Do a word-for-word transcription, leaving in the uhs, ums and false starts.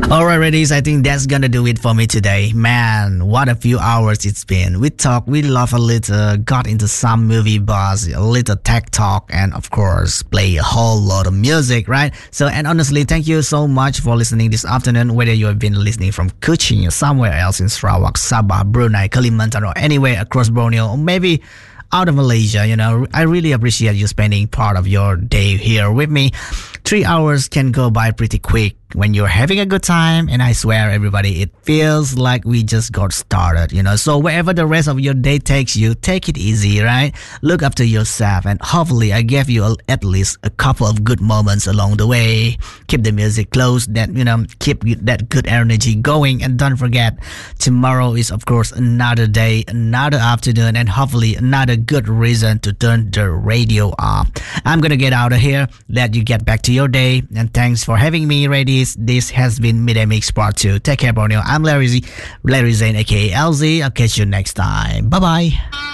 Alright, ladies, I think that's gonna do it for me today. Man, what a few hours it's been. We talked, we laughed a little, got into some movie buzz, a little tech talk, and of course, play a whole lot of music, right? So, and honestly, thank you so much for listening this afternoon, whether you have been listening from Kuching or somewhere else in Sarawak, Sabah, Brunei, Kalimantan, or anywhere across Borneo, or maybe out of Malaysia. You know, I really appreciate you spending part of your day here with me. Three hours can go by pretty quick when you're having a good time, and I swear, everybody, it feels like we just got started, you know. So wherever the rest of your day takes you, take it easy, right? Look after yourself, and hopefully I gave you a, at least a couple of good moments along the way. Keep the music close, that, you know, keep that good energy going, and don't forget, tomorrow is of course another day, another afternoon, and hopefully another good reason to turn the radio off. I'm gonna get out of here, let you get back to your day, and thanks for having me, ladies. This has been Midday Mix Part two. Take care, Borneo. I'm Larry Z, Larry Zane, aka L Z. I'll catch you next time. Bye bye.